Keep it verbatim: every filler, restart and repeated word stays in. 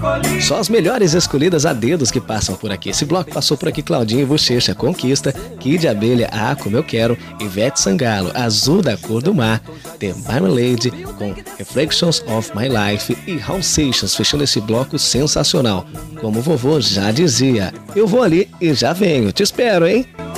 Só as melhores escolhidas a dedos que passam por aqui. Esse bloco passou por aqui: Claudinho e Bochecha, Conquista, Kid Abelha, Ah, Como Eu Quero, Ivete Sangalo, Azul da Cor do Mar, The Marmalade com Reflections of My Life e Raul Seixas, fechando esse bloco sensacional. Como o vovô já dizia, eu vou ali e já venho, te espero, hein?